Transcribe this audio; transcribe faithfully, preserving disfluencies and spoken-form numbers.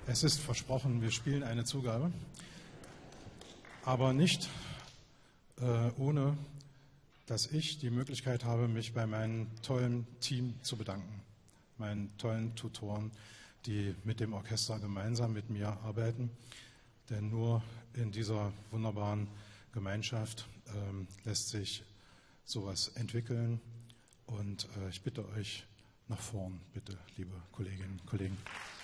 Es ist versprochen, wir spielen eine Zugabe, aber nicht äh, ohne, dass ich die Möglichkeit habe, mich bei meinem tollen Team zu bedanken, meinen tollen Tutoren, die mit dem Orchester gemeinsam mit mir arbeiten. Denn nur in dieser wunderbaren Gemeinschaft ähm, lässt sich sowas entwickeln. Und äh, ich bitte euch nach vorn, bitte, liebe Kolleginnen und Kollegen.